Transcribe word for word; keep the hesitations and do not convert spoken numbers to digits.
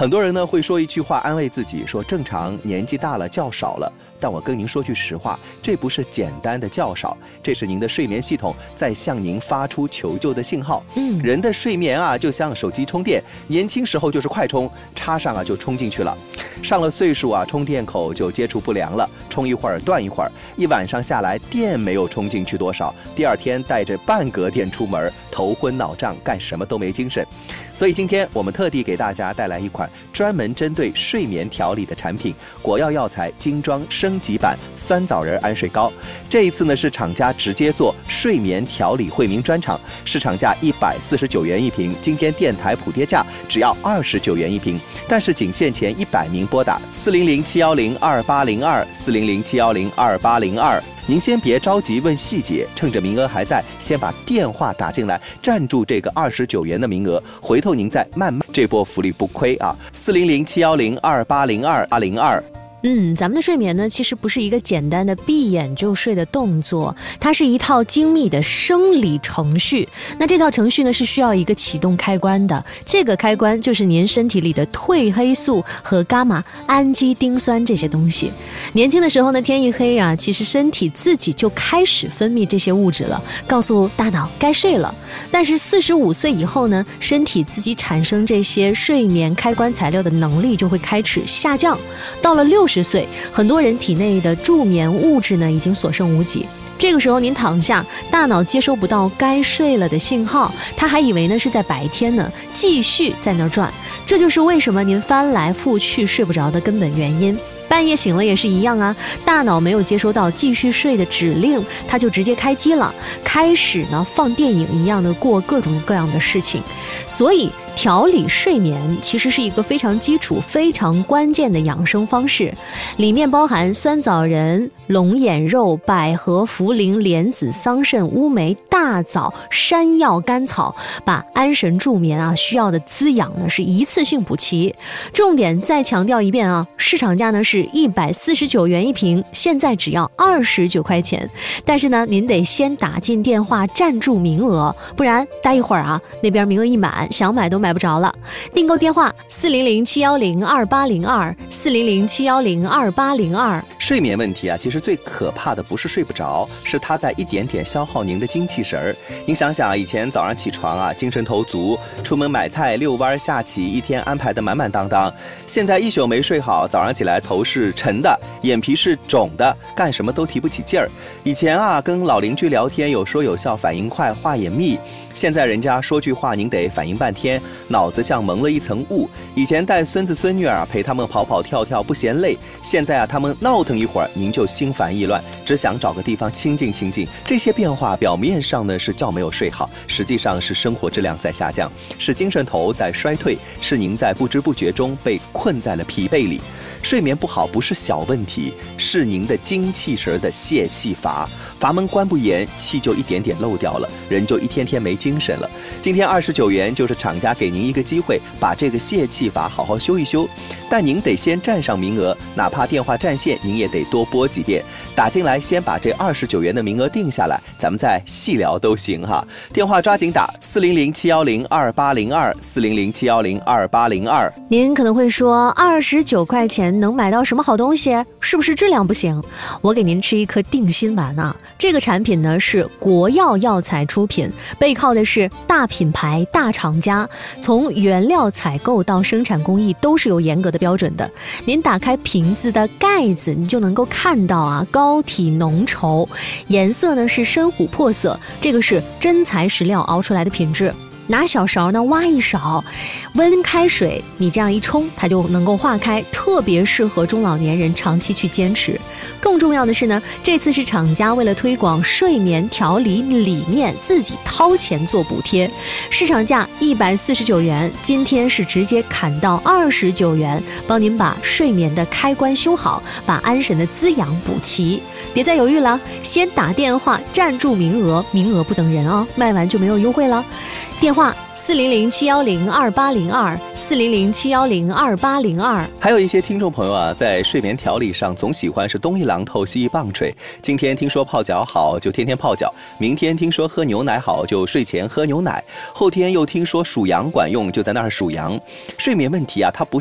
很多人呢会说一句话安慰自己，说正常年纪大了觉少了。但我跟您说句实话，这不是简单的觉少，这是您的睡眠系统在向您发出求救的信号。嗯，人的睡眠啊，就像手机充电，年轻时候就是快充，插上啊就充进去了。上了岁数啊，充电口就接触不良了，充一会儿断一会儿，一晚上下来电没有充进去多少，第二天带着半格电出门，头昏脑胀，干什么都没精神。所以今天我们特地给大家带来一款专门针对睡眠调理的产品——果药药材精装升级版酸枣仁安睡膏。这一次呢是厂家直接做睡眠调理惠民专场，市场价一百四十九元一瓶，今天电台普跌价只要二十九元一瓶，但是仅限前一百名拨打四零零七幺零二八零二四零零七幺零二八零二。您先别着急问细节，趁着名额还在，先把电话打进来，占住这个二十九元的名额，回头您再慢慢，这波福利不亏啊！四零零七幺零二八零二八零二。 嗯，咱们的睡眠呢，其实不是一个简单的闭眼就睡的动作，它是一套精密的生理程序。那这套程序呢，是需要一个启动开关的，这个开关就是您身体里的褪黑素和伽马氨基丁酸这些东西。年轻的时候呢，天一黑啊，其实身体自己就开始分泌这些物质了，告诉大脑该睡了。但是四十五岁以后呢，身体自己产生这些睡眠开关材料的能力就会开始下降。到了六十岁，很多人体内的助眠物质呢已经所剩无几。这个时候您躺下，大脑接收不到该睡了的信号，他还以为呢是在白天呢，继续在那儿转。这就是为什么您翻来覆去睡不着的根本原因。半夜醒了也是一样啊，大脑没有接收到继续睡的指令，它就直接开机了，开始呢放电影一样的过各种各样的事情。所以调理睡眠其实是一个非常基础、非常关键的养生方式，里面包含酸枣仁、龙眼肉、百合、茯苓、莲子、桑葚、乌梅、大枣、山药、甘草，把安神助眠啊需要的滋养呢是一次性补齐。重点再强调一遍啊，市场价呢是一百四十九元一瓶，现在只要二十九块钱。但是呢，您得先打进电话占住名额，不然待一会儿啊，那边名额一满，想买都买不着了。订购电话四零零七幺零二八零二四零零七幺零二八零二。 睡眠问题啊，其实最可怕的不是睡不着，是它在一点点消耗您的精气神儿。您想想啊，以前早上起床啊，精神头足，出门买菜、遛弯、下棋，一天安排的满满当当。现在一宿没睡好，早上起来头是沉的，眼皮是肿的，干什么都提不起劲儿。以前啊，跟老邻居聊天有说有笑，反应快，话也密。现在人家说句话，您得反应半天，脑子像蒙了一层雾。以前带孙子孙女啊，陪他们跑跑跳跳不嫌累，现在啊，他们闹腾一会儿，您就心烦意乱，只想找个地方清静清静。这些变化表面上呢是觉没有睡好，实际上是生活质量在下降，是精神头在衰退，是您在不知不觉中被困在了疲惫里。睡眠不好不是小问题，是您的精气神的泄气阀，阀门关不严，气就一点点漏掉了，人就一天天没精神了。今天二十九元就是厂家给您一个机会，把这个泄气阀好好修一修，但您得先占上名额，哪怕电话占线，您也得多拨几遍。打进来，先把这二十九元的名额定下来，咱们再细聊都行哈。电话抓紧打四零零七幺零二八零二四零零七幺零二八零二。 您可能会说，二十九块钱能买到什么好东西？是不是质量不行？我给您吃一颗定心丸啊！这个产品呢是国药药材出品，背靠的是大品牌、大厂家，从原料采购到生产工艺都是有严格的标准的。您打开瓶子的盖子，你就能够看到啊，膏体浓稠，颜色呢是深琥珀色，这个是真材实料熬出来的品质。拿小勺呢挖一勺，温开水，你这样一冲，它就能够化开，特别适合中老年人长期去坚持。更重要的是呢，这次是厂家为了推广睡眠调理理念，自己掏钱做补贴，市场价一百四十九元，今天是直接砍到二十九元，帮您把睡眠的开关修好，把安神的滋养补齐。别再犹豫了，先打电话占住名额，名额不等人哦，卖完就没有优惠了。电话四零零七幺零二八零二四零零七幺零二八零二。 还有一些听众朋友啊，在睡眠调理上总喜欢是东一榔头西一棒槌。今天听说泡脚好，就天天泡脚；明天听说喝牛奶好，就睡前喝牛奶；后天又听说数羊管用，就在那儿数羊。睡眠问题啊，它不